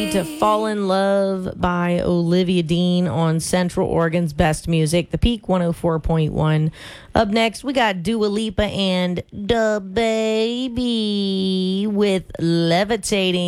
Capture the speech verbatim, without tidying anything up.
to Fall in Love by Olivia Dean on Central Oregon's Best Music, the Peak one oh four point one. Up next, we got Dua Lipa and Da Baby with Levitating.